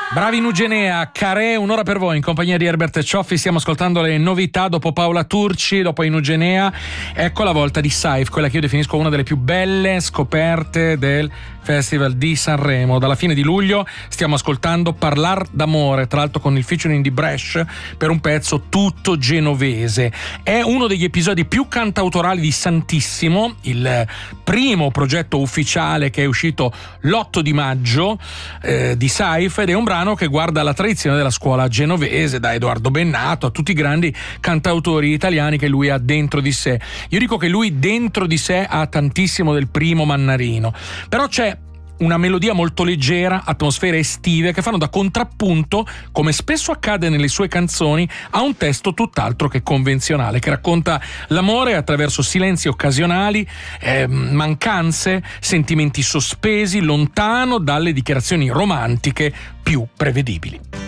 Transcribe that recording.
Bravi Nugenea, Carè, un'ora per voi in compagnia di Herbert Cioffi. Stiamo ascoltando le novità dopo Paola Turci, dopo Nugenea. Ecco la volta di Saif, quella che io definisco una delle più belle scoperte del Festival di Sanremo. Dalla fine di luglio stiamo ascoltando Parlar d'amore, tra l'altro con il featuring di Bresh per un pezzo tutto genovese. È uno degli episodi più cantautorali di Santissimo, il primo progetto ufficiale che è uscito l'8 di maggio di Saif, ed è un brano che guarda la tradizione della scuola genovese, da Edoardo Bennato a tutti i grandi cantautori italiani che lui ha dentro di sé. Io dico che lui dentro di sé ha tantissimo del primo Mannarino, però c'è una melodia molto leggera, atmosfere estive che fanno da contrappunto, come spesso accade nelle sue canzoni, a un testo tutt'altro che convenzionale, che racconta l'amore attraverso silenzi occasionali, mancanze, sentimenti sospesi, lontano dalle dichiarazioni romantiche più prevedibili.